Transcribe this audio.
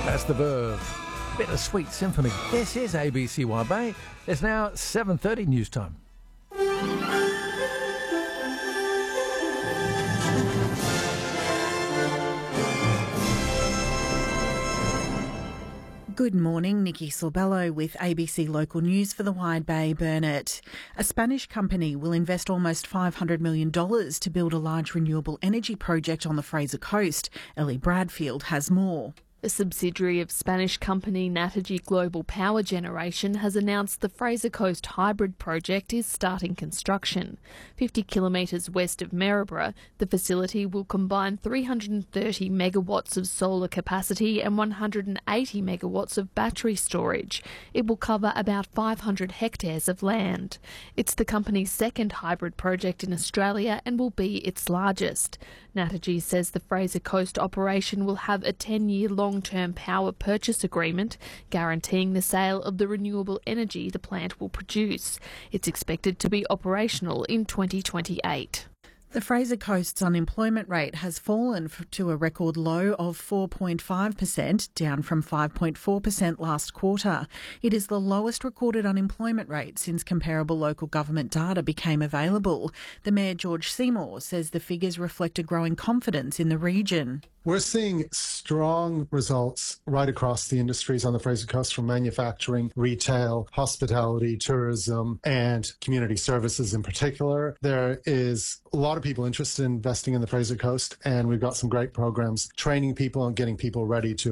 That's the Verve. Bittersweet Symphony. This is ABC Wide Bay. It's now 7:30 news time. Good morning, Nikki Sorbello with ABC Local News for the Wide Bay Burnett. A Spanish company will invest almost $500 million to build a large renewable energy project on the Fraser Coast. Ellie Bradfield has more. A subsidiary of Spanish company Naturgy Global Power Generation has announced the Fraser Coast Hybrid project is starting construction. 50 kilometres west of Maryborough, the facility will combine 330 megawatts of solar capacity and 180 megawatts of battery storage. It will cover about 500 hectares of land. It's the company's second hybrid project in Australia and will be its largest. Naturgy says the Fraser Coast operation will have a 10-year long-term power purchase agreement guaranteeing the sale of the renewable energy the plant will produce. It's expected to be operational in 2028. The Fraser Coast's unemployment rate has fallen to a record low of 4.5%, down from 5.4% last quarter. It is the lowest recorded unemployment rate since comparable local government data became available. The Mayor, George Seymour, says the figures reflect a growing confidence in the region. We're seeing strong results right across the industries on the Fraser Coast, from manufacturing, retail, hospitality, tourism, and community services in particular. There is a lot of people interested in investing in the Fraser Coast, and we've got some great programs training people and getting people ready to